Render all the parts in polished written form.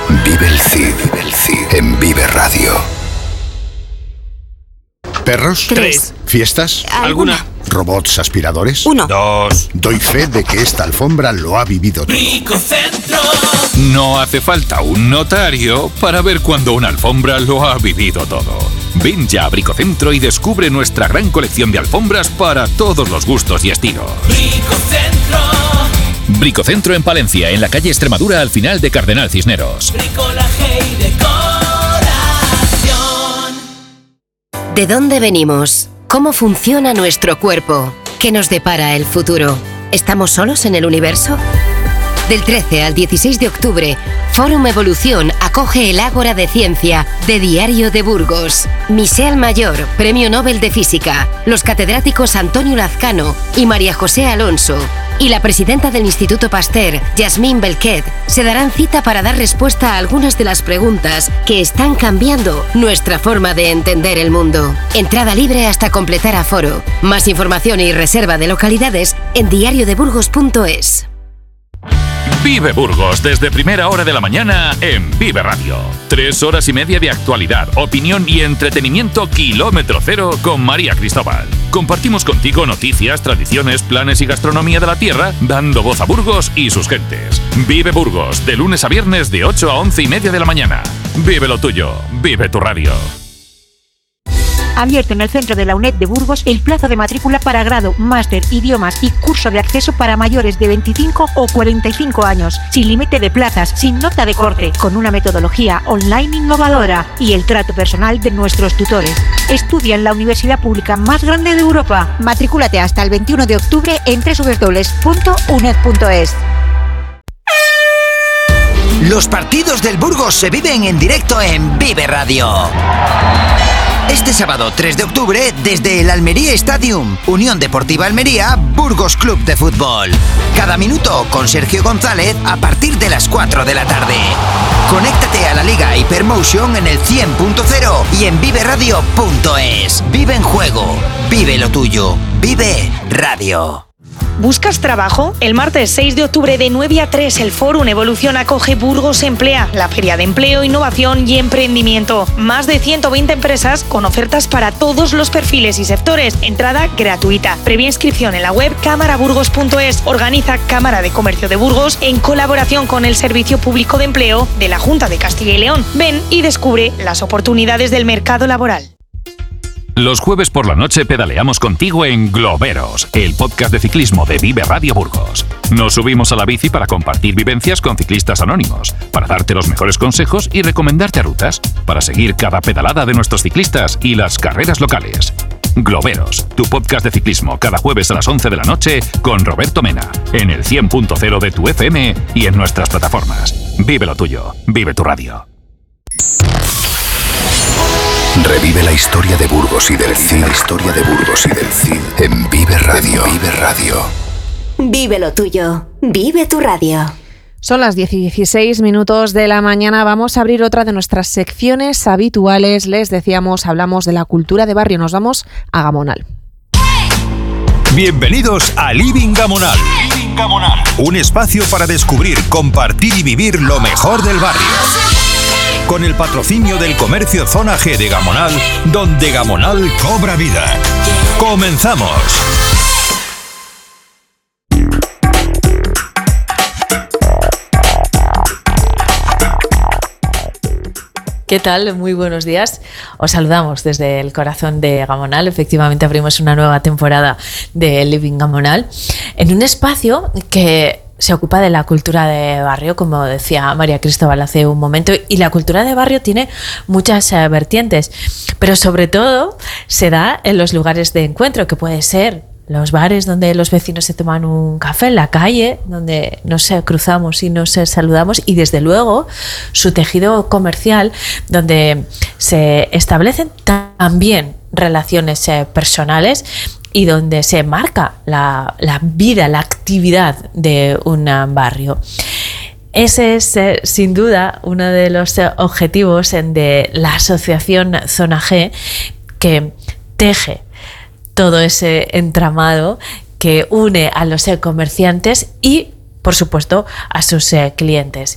Vive el Cid en Vive Radio. ¿Perros? 3. ¿Fiestas? ¿Alguna? ¿Robots aspiradores? 1. 2. Doy fe de que esta alfombra lo ha vivido todo. Bricocentro. No hace falta un notario para ver cuando una alfombra lo ha vivido todo. Ven ya a Bricocentro y descubre nuestra gran colección de alfombras para todos los gustos y estilos. Bricocentro. Bricocentro en Palencia, en la calle Extremadura, al final de Cardenal Cisneros. Bricolaje y decoración. ¿De dónde venimos? ¿Cómo funciona nuestro cuerpo? ¿Qué nos depara el futuro? ¿Estamos solos en el universo? Del 13 al 16 de octubre, Fórum Evolución acoge el Ágora de Ciencia de Diario de Burgos. Michel Mayor, Premio Nobel de Física, los catedráticos Antonio Lazcano y María José Alonso, y la presidenta del Instituto Pasteur, Yasmín Belquet, se darán cita para dar respuesta a algunas de las preguntas que están cambiando nuestra forma de entender el mundo. Entrada libre hasta completar aforo. Más información y reserva de localidades en diariodeburgos.es. Vive Burgos desde primera hora de la mañana en Vive Radio. 3 horas y media de actualidad, opinión y entretenimiento kilómetro cero con María Cristóbal. Compartimos contigo noticias, tradiciones, planes y gastronomía de la tierra, dando voz a Burgos y sus gentes. Vive Burgos, de lunes a viernes de 8 a 11 y media de la mañana. Vive lo tuyo, vive tu radio. Abierto en el centro de la UNED de Burgos el plazo de matrícula para grado, máster, idiomas y curso de acceso para mayores de 25 o 45 años, sin límite de plazas, sin nota de corte, con una metodología online innovadora y el trato personal de nuestros tutores. Estudia en la universidad pública más grande de Europa. Matrículate hasta el 21 de octubre en www.uned.es. Los partidos del Burgos se viven en directo en Vive Radio. Este sábado 3 de octubre, desde el Almería Stadium, Unión Deportiva Almería, Burgos Club de Fútbol. Cada minuto con Sergio González a partir de las 4 de la tarde. Conéctate a la Liga Hypermotion en el 100.0 y en viveradio.es. Vive en juego, vive lo tuyo, Vive Radio. ¿Buscas trabajo? El martes 6 de octubre de 9 a 3 el Fórum Evolución acoge Burgos Emplea, la feria de empleo, innovación y emprendimiento. Más de 120 empresas con ofertas para todos los perfiles y sectores. Entrada gratuita. Previa inscripción en la web camaraburgos.es. Organiza Cámara de Comercio de Burgos en colaboración con el Servicio Público de Empleo de la Junta de Castilla y León. Ven y descubre las oportunidades del mercado laboral. Los jueves por la noche pedaleamos contigo en Globeros, el podcast de ciclismo de Vive Radio Burgos. Nos subimos a la bici para compartir vivencias con ciclistas anónimos, para darte los mejores consejos y recomendarte rutas, para seguir cada pedalada de nuestros ciclistas y las carreras locales. Globeros, tu podcast de ciclismo, cada jueves a las 11 de la noche con Roberto Mena, en el 100.0 de tu FM y en nuestras plataformas. Vive lo tuyo, vive tu radio. Revive la historia de Burgos y del Cid. La historia de Burgos y del Cid en Vive Radio. Vive Radio. Vive lo tuyo, vive tu radio. Son las 10 y 16 minutos de la mañana. Vamos a abrir otra de nuestras secciones habituales. Les decíamos, hablamos de la cultura de barrio. Nos vamos a Gamonal. Bienvenidos a Living Gamonal. Un espacio para descubrir, compartir y vivir lo mejor del barrio. Con el patrocinio del Comercio Zona G de Gamonal, donde Gamonal cobra vida. ¡Comenzamos! ¿Qué tal? Muy buenos días. Os saludamos desde el corazón de Gamonal. Efectivamente abrimos una nueva temporada de Living Gamonal en un espacio que se ocupa de la cultura de barrio, como decía María Cristóbal hace un momento, y la cultura de barrio tiene muchas vertientes, pero sobre todo se da en los lugares de encuentro, que puede ser los bares donde los vecinos se toman un café, en la calle donde nos cruzamos y nos saludamos, y desde luego su tejido comercial donde se establecen también relaciones personales y donde se marca la vida, la actividad de un barrio. Ese es sin duda uno de los objetivos de la asociación Zona G, que teje todo ese entramado que une a los comerciantes y, por supuesto, a sus clientes.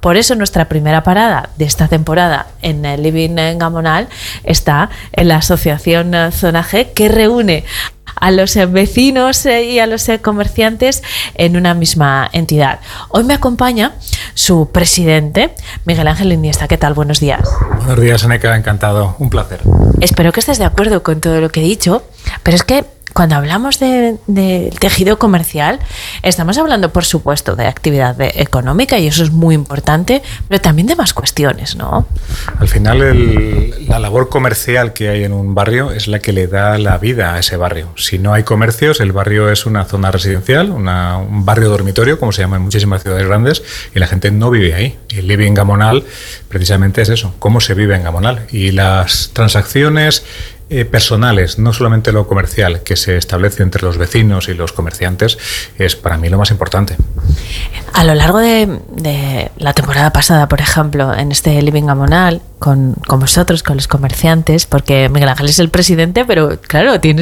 Por eso nuestra primera parada de esta temporada en el Living Gamonal está en la asociación Zona G, que reúne a los vecinos y a los comerciantes en una misma entidad. Hoy me acompaña su presidente, Miguel Ángel Iniesta. ¿Qué tal? Buenos días. Buenos días, Aneca. Encantado. Un placer. Espero que estés de acuerdo con todo lo que he dicho, pero es que cuando hablamos de tejido comercial, estamos hablando, por supuesto, de actividad económica, y eso es muy importante, pero también de más cuestiones, ¿no? Al final, la labor comercial que hay en un barrio es la que le da la vida a ese barrio. Si no hay comercios, el barrio es una zona residencial, un barrio dormitorio, como se llama en muchísimas ciudades grandes, y la gente no vive ahí. Y el Living Gamonal, precisamente, es eso, cómo se vive en Gamonal. Y las transacciones personales, no solamente lo comercial, que se establece entre los vecinos y los comerciantes, es para mí lo más importante. A lo largo de la temporada pasada, por ejemplo, en este Living Gamonal, con vosotros, con los comerciantes, porque Miguel Ángel es el presidente, pero claro, tiene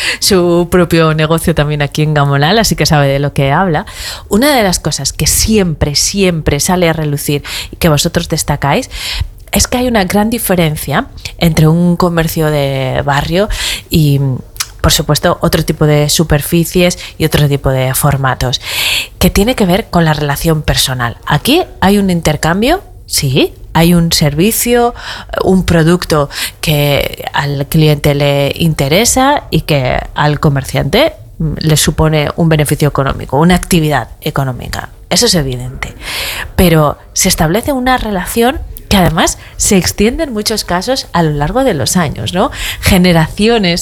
su propio negocio también aquí en Gamonal, así que sabe de lo que habla. Una de las cosas que siempre sale a relucir y que vosotros destacáis es que hay una gran diferencia entre un comercio de barrio y, por supuesto, otro tipo de superficies y otro tipo de formatos, que tiene que ver con la relación personal. Aquí hay un intercambio, sí, hay un servicio, un producto que al cliente le interesa y que al comerciante le supone un beneficio económico, una actividad económica. Eso es evidente. Pero se establece una relación que además se extiende en muchos casos a lo largo de los años, ¿no? Generaciones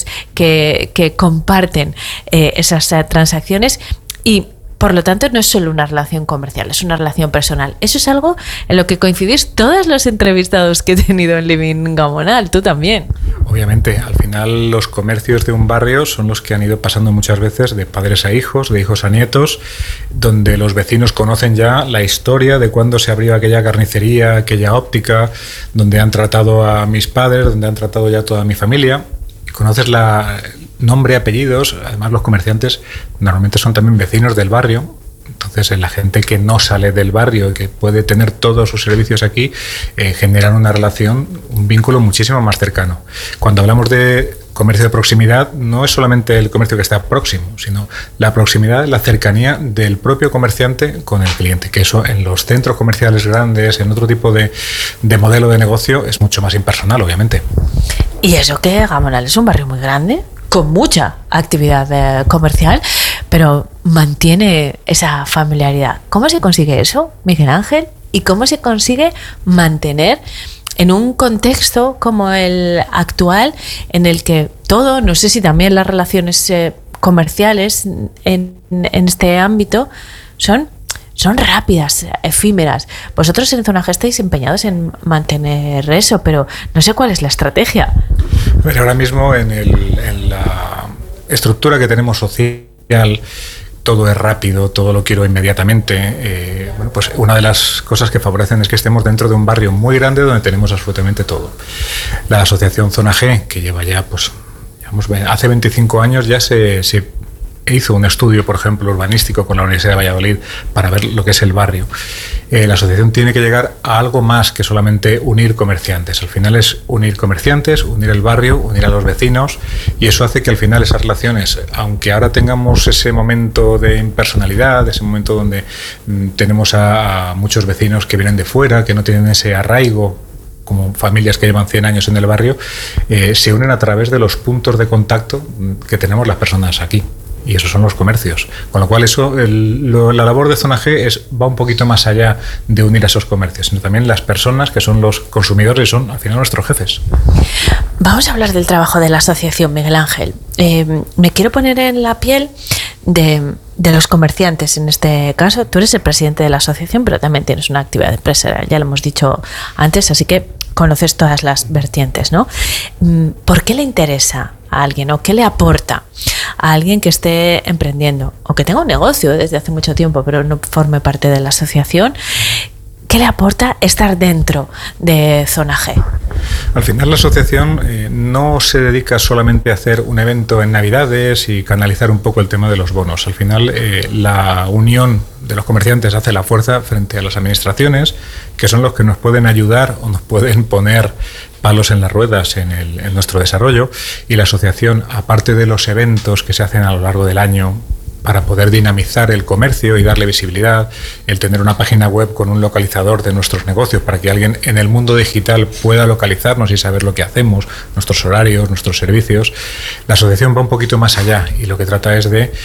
que comparten esas transacciones y, por lo tanto, no es solo una relación comercial, es una relación personal. Eso es algo en lo que coincidís todos los entrevistados que he tenido en Living Gamonal, tú también. Obviamente, al final los comercios de un barrio son los que han ido pasando muchas veces de padres a hijos, de hijos a nietos, donde los vecinos conocen ya la historia de cuándo se abrió aquella carnicería, aquella óptica, donde han tratado a mis padres, donde han tratado ya toda mi familia. Conoces nombre, apellidos. Además, los comerciantes normalmente son también vecinos del barrio. Entonces, la gente que no sale del barrio y que puede tener todos sus servicios aquí, generan una relación, un vínculo muchísimo más cercano. Cuando hablamos de comercio de proximidad, no es solamente el comercio que está próximo, sino la proximidad, la cercanía del propio comerciante con el cliente, que eso en los centros comerciales grandes, en otro tipo de modelo de negocio, es mucho más impersonal, obviamente. Y eso que Gamonal es un barrio muy grande, con mucha actividad comercial, pero mantiene esa familiaridad. ¿Cómo se consigue eso, Miguel Ángel? ¿Y cómo se consigue mantener en un contexto como el actual, en el que todo, no sé si también las relaciones comerciales en este ámbito son rápidas, efímeras? Vosotros en Zona G estáis empeñados en mantener eso, pero no sé cuál es la estrategia. Pero ahora mismo en la estructura que tenemos social, todo es rápido, todo lo quiero inmediatamente. Pues una de las cosas que favorecen es que estemos dentro de un barrio muy grande donde tenemos absolutamente todo. La asociación Zona G, que lleva ya, pues, digamos, hace 25 años ya se hizo un estudio, por ejemplo, urbanístico con la Universidad de Valladolid para ver lo que es el barrio. La asociación tiene que llegar a algo más que solamente unir comerciantes. Al final es unir comerciantes, unir el barrio, unir a los vecinos, y eso hace que al final esas relaciones, aunque ahora tengamos ese momento de impersonalidad, ese momento donde tenemos a muchos vecinos que vienen de fuera, que no tienen ese arraigo, como familias que llevan 100 años en el barrio, se unen a través de los puntos de contacto que tenemos las personas aquí. Y esos son los comercios. Con lo cual la labor de Zona G va un poquito más allá de unir a esos comercios, sino también las personas que son los consumidores y son al final nuestros jefes. Vamos a hablar del trabajo de la asociación, Miguel Ángel. Me quiero poner en la piel de los comerciantes. En este caso, tú eres el presidente de la asociación, pero también tienes una actividad empresarial, ya lo hemos dicho antes, así que conoces todas las vertientes, ¿no? ¿Por qué le interesa a alguien o qué le aporta a alguien que esté emprendiendo o que tenga un negocio desde hace mucho tiempo pero no forme parte de la asociación? ¿Qué le aporta estar dentro de Zona G? Al final la asociación no se dedica solamente a hacer un evento en Navidades y canalizar un poco el tema de los bonos. Al final la unión de los comerciantes hace la fuerza frente a las administraciones, que son los que nos pueden ayudar o nos pueden poner palos en las ruedas en nuestro desarrollo, y la asociación, aparte de los eventos que se hacen a lo largo del año para poder dinamizar el comercio y darle visibilidad, el tener una página web con un localizador de nuestros negocios para que alguien en el mundo digital pueda localizarnos y saber lo que hacemos, nuestros horarios, nuestros servicios, la asociación va un poquito más allá y lo que trata es de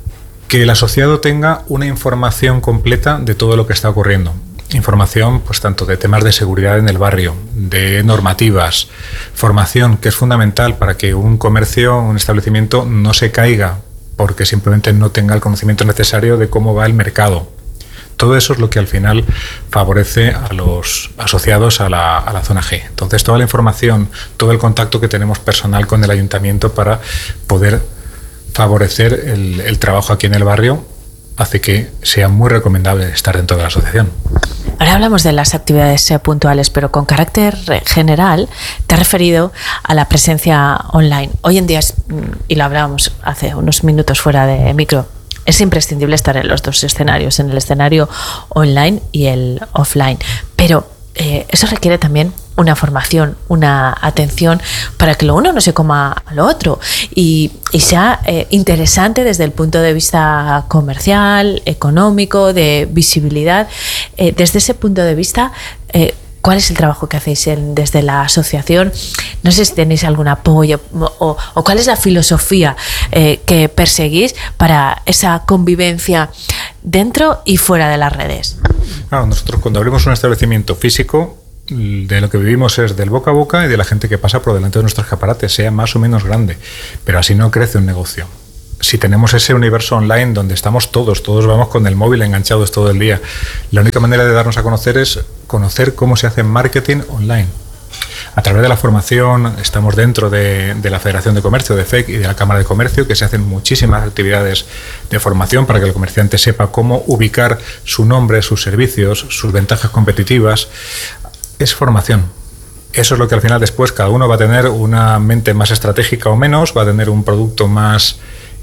que el asociado tenga una información completa de todo lo que está ocurriendo. Información, pues tanto de temas de seguridad en el barrio, de normativas, formación, que es fundamental para que un comercio, un establecimiento no se caiga porque simplemente no tenga el conocimiento necesario de cómo va el mercado. Todo eso es lo que al final favorece a los asociados a la zona G. Entonces, toda la información, todo el contacto que tenemos personal con el ayuntamiento para poder favorecer el trabajo aquí en el barrio hace que sea muy recomendable estar dentro de la asociación. Ahora hablamos de las actividades puntuales, pero con carácter general te has referido a la presencia online. Hoy en día, y lo hablábamos hace unos minutos fuera de micro, es imprescindible estar en los dos escenarios, en el escenario online y el offline. Pero eso requiere también una formación, una atención para que lo uno no se coma a lo otro y sea interesante desde el punto de vista comercial, económico, de visibilidad. Desde ese punto de vista, ¿cuál es el trabajo que hacéis desde la asociación? No sé si tenéis algún apoyo o cuál es la filosofía que perseguís para esa convivencia dentro y fuera de las redes. Claro, nosotros cuando abrimos un establecimiento físico, de lo que vivimos es del boca a boca y de la gente que pasa por delante de nuestros escaparates, sea más o menos grande, pero así no crece un negocio. Si tenemos ese universo online donde estamos todos vamos con el móvil enganchados todo el día, la única manera de darnos a conocer es conocer cómo se hace marketing online. A través de la formación, estamos dentro de la Federación de Comercio, de FEC, y de la Cámara de Comercio, que se hacen muchísimas actividades de formación para que el comerciante sepa cómo ubicar su nombre, sus servicios, sus ventajas competitivas. Es formación. Eso es lo que al final después cada uno va a tener una mente más estratégica o menos, va a tener un producto más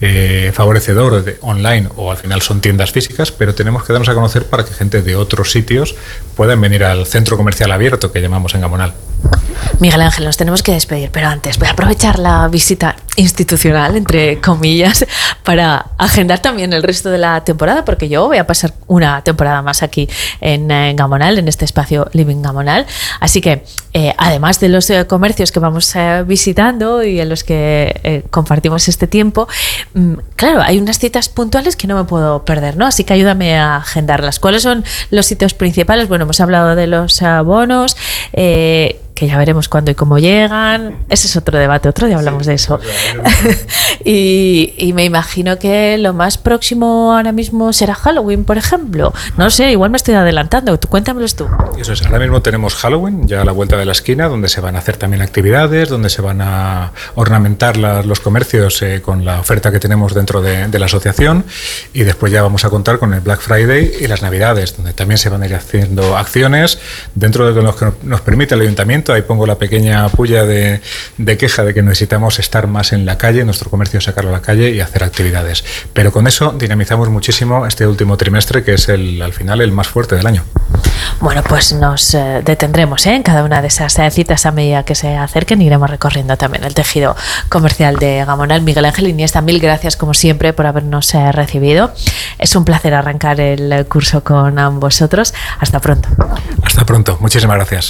favorecedor online, o al final son tiendas físicas, pero tenemos que darnos a conocer para que gente de otros sitios puedan venir al centro comercial abierto que llamamos en Gamonal. Miguel Ángel, nos tenemos que despedir, pero antes voy a aprovechar la visita institucional, entre comillas, para agendar también el resto de la temporada, porque yo voy a pasar una temporada más aquí en Gamonal, en este espacio Living Gamonal. Así que, además de los comercios que vamos visitando y en los que compartimos este tiempo, claro, hay unas citas puntuales que no me puedo perder, ¿no? Así que ayúdame a agendarlas. ¿Cuáles son los sitios principales? Bueno, hemos hablado de los bonos, que ya veremos cuándo y cómo llegan. Ese es otro debate, otro día hablamos de eso. y me imagino que lo más próximo ahora mismo será Halloween, por ejemplo. No sé, igual me estoy adelantando. Cuéntamelos tú. Eso es, ahora mismo tenemos Halloween, ya a la vuelta de la esquina, donde se van a hacer también actividades, donde se van a ornamentar los comercios con la oferta que tenemos dentro de la asociación, y después ya vamos a contar con el Black Friday y las Navidades, donde también se van a ir haciendo acciones dentro de lo que nos permite el ayuntamiento. Ahí pongo la pequeña puya de queja de que necesitamos estar más en la calle, nuestro comercio sacarlo a la calle y hacer actividades. Pero con eso dinamizamos muchísimo este último trimestre, que es al final el más fuerte del año. Bueno, pues nos detendremos en cada una de esas citas a medida que se acerquen. Iremos recorriendo también el tejido comercial de Gamonal. Miguel Ángel Iniesta, mil gracias como siempre por habernos recibido. Es un placer arrancar el curso con vosotros. Hasta pronto. Hasta pronto. Muchísimas gracias.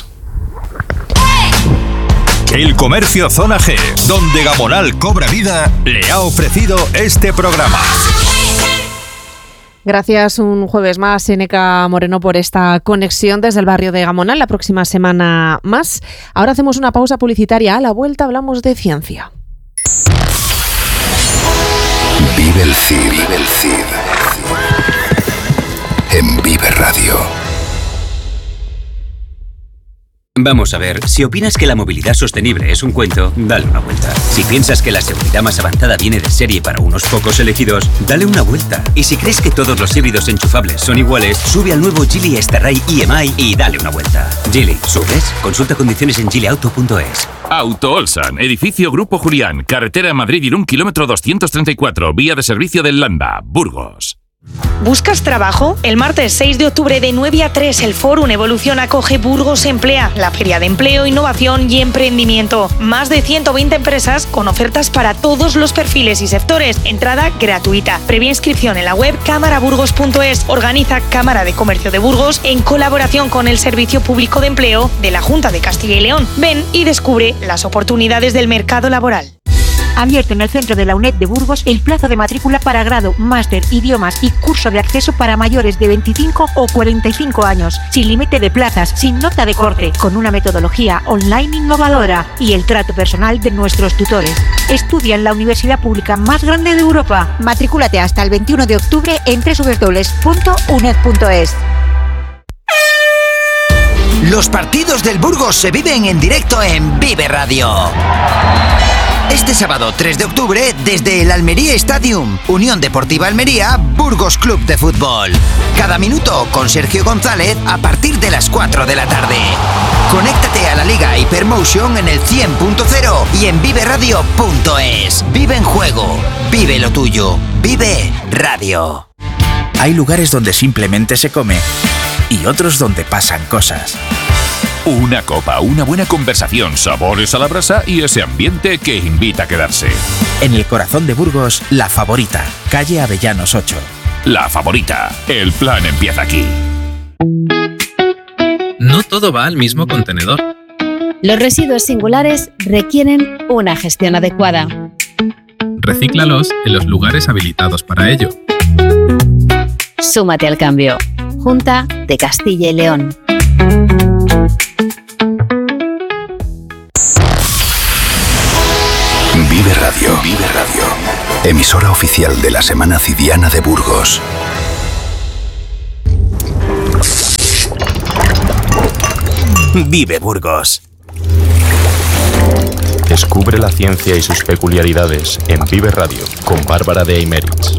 El Comercio Zona G, donde Gamonal cobra vida, le ha ofrecido este programa. Gracias un jueves más, Seneca Moreno, por esta conexión desde el barrio de Gamonal. La próxima semana más. Ahora hacemos una pausa publicitaria. A la vuelta hablamos de ciencia. Vive el CID. Vive el CID. En Vive Radio. Vamos a ver, si opinas que la movilidad sostenible es un cuento, dale una vuelta. Si piensas que la seguridad más avanzada viene de serie para unos pocos elegidos, dale una vuelta. Y si crees que todos los híbridos enchufables son iguales, sube al nuevo Geely Starray EMI y dale una vuelta. Geely, ¿subes? Consulta condiciones en geelyauto.es. Auto Olsan, edificio Grupo Julián, carretera Madrid-Irún, kilómetro 234, vía de servicio del Landa, Burgos. ¿Buscas trabajo? El martes 6 de octubre de 9 a 3 el Fórum Evolución acoge Burgos Emplea, la feria de empleo, innovación y emprendimiento. Más de 120 empresas con ofertas para todos los perfiles y sectores. Entrada gratuita. Previa inscripción en la web camaraburgos.es. Organiza Cámara de Comercio de Burgos en colaboración con el Servicio Público de Empleo de la Junta de Castilla y León. Ven y descubre las oportunidades del mercado laboral. Abierto en el centro de la UNED de Burgos el plazo de matrícula para grado, máster, idiomas y curso de acceso para mayores de 25 o 45 años, sin límite de plazas, sin nota de corte, con una metodología online innovadora y el trato personal de nuestros tutores. Estudia en la universidad pública más grande de Europa. Matricúlate hasta el 21 de octubre en www.uned.es. Los partidos del Burgos se viven en directo en Vive Radio. Este sábado 3 de octubre, desde el Almería Stadium, Unión Deportiva Almería, Burgos Club de Fútbol. Cada minuto con Sergio González a partir de las 4 de la tarde. Conéctate a la Liga Hypermotion en el 100.0 y en viveradio.es. Vive en juego, vive lo tuyo, vive radio. Hay lugares donde simplemente se come y otros donde pasan cosas. Una copa, una buena conversación, sabores a la brasa y ese ambiente que invita a quedarse. En el corazón de Burgos, La Favorita, calle Avellanos 8. La Favorita, el plan empieza aquí. No todo va al mismo contenedor. Los residuos singulares requieren una gestión adecuada. Recíclalos en los lugares habilitados para ello. Súmate al cambio. Junta de Castilla y León. Vive Radio. Vive Radio. Emisora oficial de la Semana Cidiana de Burgos. Vive Burgos. Descubre la ciencia y sus peculiaridades en Vive Radio con Bárbara de Aymerich.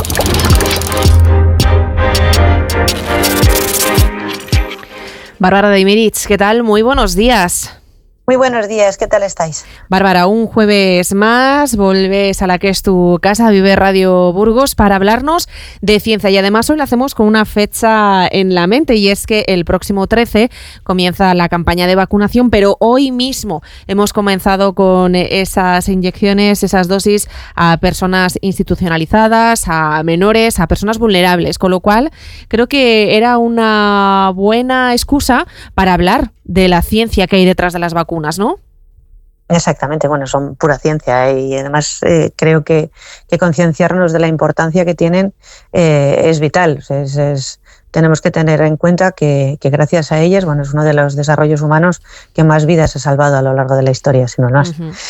Bárbara de Aymerich, ¿qué tal? Muy buenos días. Muy buenos días, ¿qué tal estáis? Bárbara, un jueves más, volves a la que es tu casa, Vive Radio Burgos, para hablarnos de ciencia. Y además hoy lo hacemos con una fecha en la mente, y es que el próximo 13 comienza la campaña de vacunación, pero hoy mismo hemos comenzado con esas inyecciones, esas dosis a personas institucionalizadas, a menores, a personas vulnerables, con lo cual creo que era una buena excusa para hablar de la ciencia que hay detrás de las vacunas, ¿no? Exactamente, bueno, son pura ciencia y además creo que concienciarnos de la importancia que tienen es vital. Tenemos que tener en cuenta que gracias a ellas, bueno, es uno de los desarrollos humanos que más vidas ha salvado a lo largo de la historia, si no más. Uh-huh.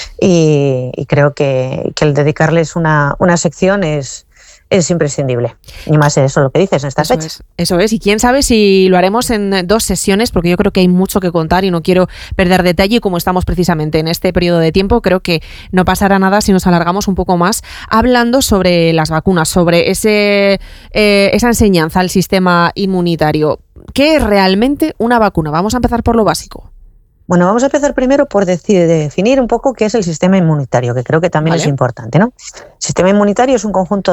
Y creo que el dedicarles una sección es imprescindible. Y más eso lo que dices en estas fechas. Eso es. Y quién sabe si lo haremos en 2 sesiones, porque yo creo que hay mucho que contar y no quiero perder detalle. Y como estamos precisamente en este periodo de tiempo, creo que no pasará nada si nos alargamos un poco más hablando sobre las vacunas, sobre esa enseñanza al sistema inmunitario. ¿Qué es realmente una vacuna? Vamos a empezar por lo básico. Bueno, vamos a empezar primero por definir un poco qué es el sistema inmunitario, que creo que también es importante, ¿no? El sistema inmunitario es un conjunto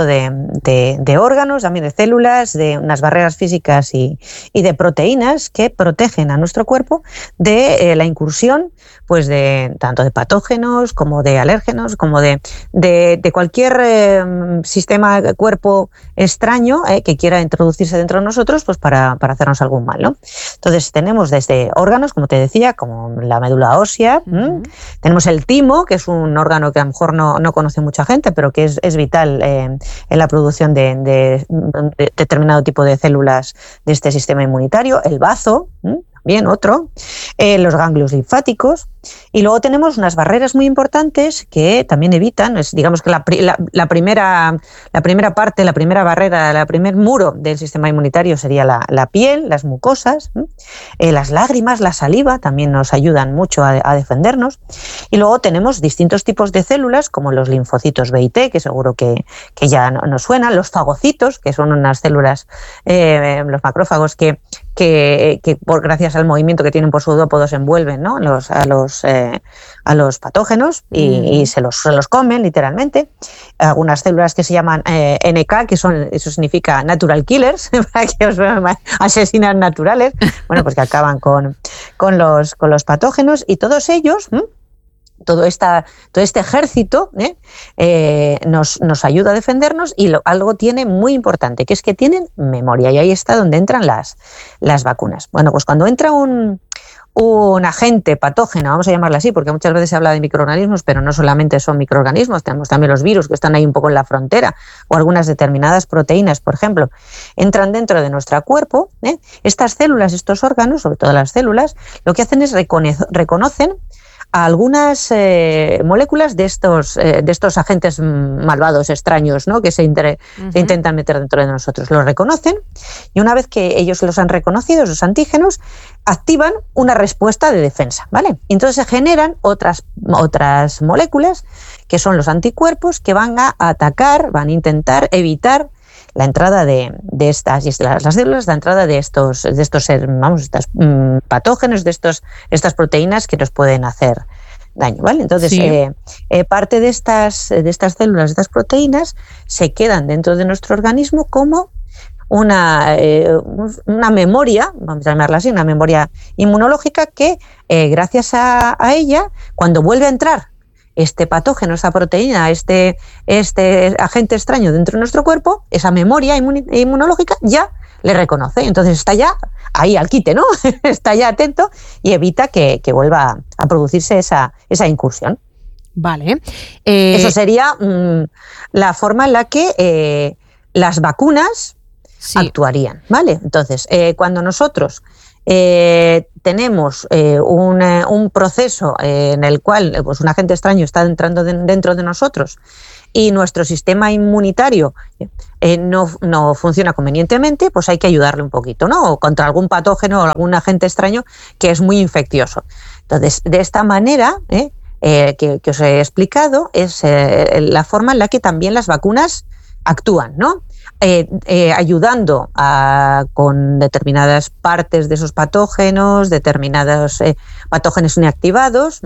de órganos, también de células, de unas barreras físicas y de proteínas que protegen a nuestro cuerpo de la incursión, pues tanto de patógenos como de alérgenos, como de cualquier sistema cuerpo extraño que quiera introducirse dentro de nosotros, pues para hacernos algún mal, ¿no? Entonces tenemos desde órganos, como te decía, como la médula ósea, tenemos el timo, que es un órgano que a lo mejor no conoce mucha gente, pero que es vital en la producción de determinado tipo de células de este sistema inmunitario, el bazo, también otro, los ganglios linfáticos, Y luego tenemos unas barreras muy importantes que también evitan, digamos que la primera parte, la primera barrera, el primer muro del sistema inmunitario sería la piel, las mucosas, las lágrimas, la saliva también nos ayudan mucho a defendernos. Y luego tenemos distintos tipos de células como los linfocitos B y T, que seguro que ya nos suenan, los fagocitos, que son unas células, los macrófagos que gracias al movimiento que tienen por pseudópodos envuelven, ¿no?, a los patógenos y se los comen literalmente. Algunas células que se llaman NK, eso significa natural killers, para que os vean, asesinas naturales, bueno, pues que acaban con los patógenos, y todos ellos, todo este ejército nos ayuda a defendernos, y algo tiene muy importante, que es que tienen memoria, y ahí está donde entran las vacunas. Bueno, pues cuando entra un agente patógeno, vamos a llamarlo así, porque muchas veces se habla de microorganismos, pero no solamente son microorganismos, tenemos también los virus que están ahí un poco en la frontera, o algunas determinadas proteínas, por ejemplo, entran dentro de nuestro cuerpo. Estas células, estos órganos, sobre todo las células, lo que hacen es reconocen a algunas moléculas de estos agentes malvados, extraños, ¿no?, que se intentan meter dentro de nosotros. Los reconocen, y una vez que ellos los han reconocido, esos antígenos, activan una respuesta de defensa, ¿vale? Y entonces se generan otras moléculas, que son los anticuerpos, que van a atacar, van a intentar evitar la entrada de estas, y las células, la entrada de estos patógenos, de estas proteínas que nos pueden hacer daño, ¿vale? Entonces, sí, parte de estas células, de estas proteínas, se quedan dentro de nuestro organismo como una memoria, vamos a llamarla así, una memoria inmunológica que, gracias a ella, cuando vuelve a entrar este patógeno, esa proteína, este agente extraño dentro de nuestro cuerpo, esa memoria inmunológica ya le reconoce. Entonces está ya ahí al quite, ¿no? Está ya atento y evita que vuelva a producirse esa incursión. Vale. Eso sería la forma en la que las vacunas actuarían, ¿vale? Entonces, cuando nosotros tenemos un proceso en el cual pues, un agente extraño está entrando dentro de nosotros y nuestro sistema inmunitario no funciona convenientemente, pues hay que ayudarle un poquito, ¿no? O contra algún patógeno o algún agente extraño que es muy infeccioso. Entonces, de esta manera que os he explicado, es la forma en la que también las vacunas actúan, ¿no? Ayudando con determinadas partes de esos patógenos, determinados patógenos inactivados,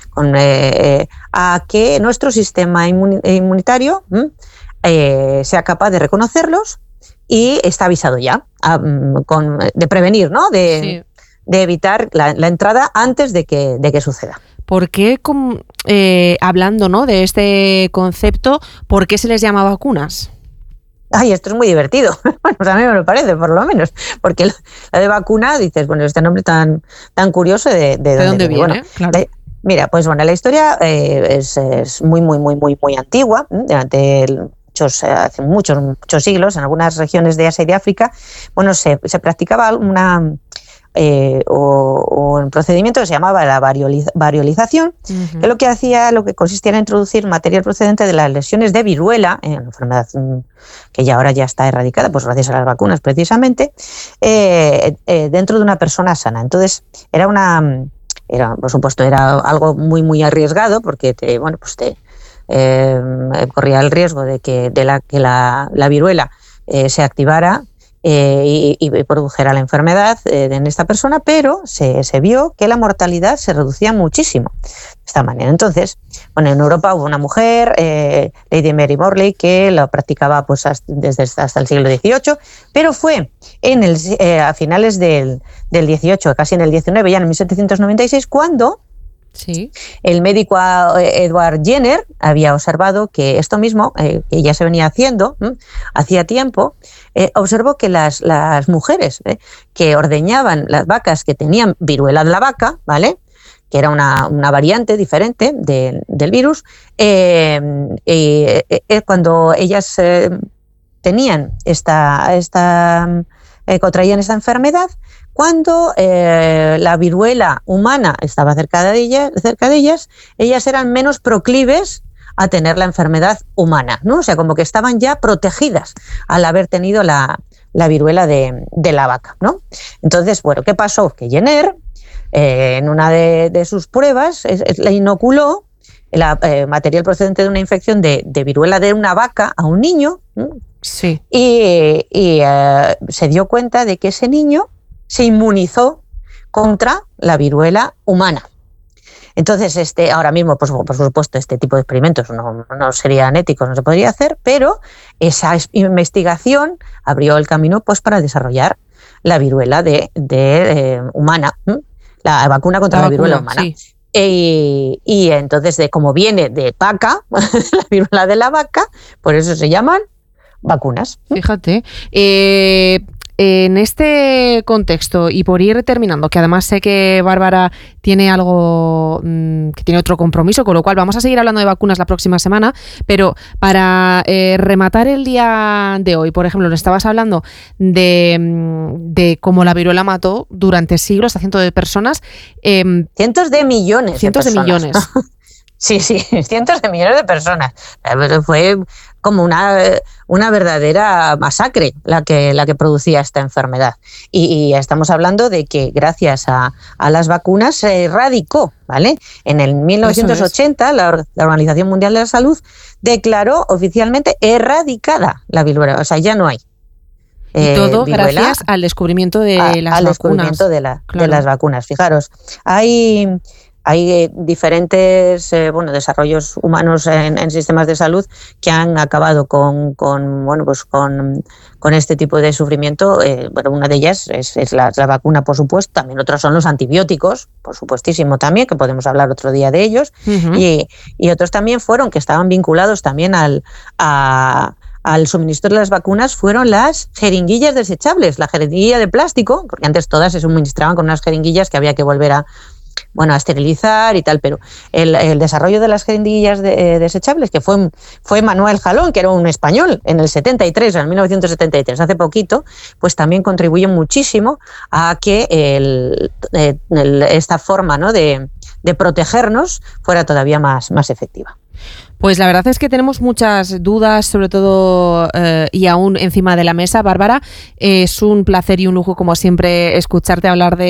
a que nuestro sistema inmunitario sea capaz de reconocerlos y está avisado ya, de prevenir, ¿no? De evitar la entrada antes de que suceda. ¿Por qué, hablando, ¿no?, de este concepto, por qué se les llama vacunas? Ay, esto es muy divertido. Bueno, pues a mí me lo parece, por lo menos. Porque la de vacuna, dices, bueno, este nombre tan curioso, ¿de dónde viene? Bueno, claro. Mira, pues bueno, la historia es muy, muy, muy, muy, muy antigua. Hace muchos siglos, en algunas regiones de Asia y de África, bueno, se practicaba un procedimiento que se llamaba la variolización, que lo que consistía en introducir material procedente de las lesiones de viruela, una enfermedad que ya ahora ya está erradicada, pues gracias a las vacunas precisamente, dentro de una persona sana. Entonces por supuesto, era algo muy, muy arriesgado, porque corría el riesgo de que la viruela se activara y produjera la enfermedad en esta persona, pero se vio que la mortalidad se reducía muchísimo de esta manera. Entonces, bueno, en Europa hubo una mujer, Lady Mary Morley, que lo practicaba pues hasta el siglo XVIII, pero fue a finales del XVIII, casi en el XIX, ya en 1796, cuando el médico Edward Jenner había observado que esto mismo, que ya se venía haciendo hacía tiempo, observó que las mujeres que ordeñaban las vacas que tenían viruela de la vaca, ¿vale?, que era una variante diferente del virus, cuando ellas tenían contraían esta enfermedad, Cuando la viruela humana estaba cerca de ellas, ellas eran menos proclives a tener la enfermedad humana, ¿no? O sea, como que estaban ya protegidas al haber tenido la viruela de la vaca, ¿no? Entonces, bueno, ¿qué pasó? Que Jenner, en una de sus pruebas, le inoculó material procedente de una infección de viruela de una vaca a un niño, ¿no? Sí. Y se dio cuenta de que ese niño se inmunizó contra la viruela humana. Entonces, ahora mismo, pues, por supuesto, este tipo de experimentos no serían éticos, no se podría hacer, pero esa investigación abrió el camino, pues, para desarrollar la viruela humana, la vacuna contra la viruela humana. Sí. Y entonces, como viene de vaca, la viruela de la vaca, por eso se llaman vacunas. Fíjate. En este contexto, y por ir terminando, que además sé que Bárbara tiene algo, que tiene otro compromiso, con lo cual vamos a seguir hablando de vacunas la próxima semana, pero para rematar el día de hoy, por ejemplo, nos estabas hablando de cómo la viruela mató durante siglos a cientos de personas. Cientos de millones. Cientos de millones. Sí, cientos de millones de personas. Fue como una verdadera masacre la que producía esta enfermedad. Y estamos hablando de que gracias a las vacunas se erradicó, ¿vale? En el 1980 la Organización Mundial de la Salud declaró oficialmente erradicada la viruela, o sea, ya no hay. Y todo gracias al descubrimiento de las vacunas. Al descubrimiento de las vacunas. Fijaros, hay diferentes desarrollos humanos en sistemas de salud que han acabado con este tipo de sufrimiento. Una de ellas es la vacuna, por supuesto. También otras son los antibióticos, por supuestísimo también, que podemos hablar otro día de ellos. Uh-huh. Y otros también que estaban vinculados también al suministro de las vacunas, fueron las jeringuillas desechables, la jeringuilla de plástico, porque antes todas se suministraban con unas jeringuillas que había que volver a esterilizar y tal, pero el desarrollo de las jeringuillas desechables, que fue Manuel Jalón, que era un español, en el 1973, hace poquito, pues también contribuye muchísimo a que esta forma, ¿no?, de protegernos fuera todavía más efectiva. Pues la verdad es que tenemos muchas dudas, sobre todo y aún encima de la mesa. Bárbara, es un placer y un lujo, como siempre, escucharte hablar de